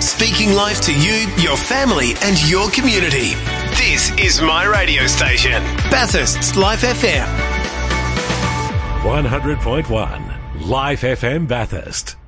Speaking life to you, your family and your community. This is my radio station, Bathurst's Life FM. 100.1 Life FM Bathurst.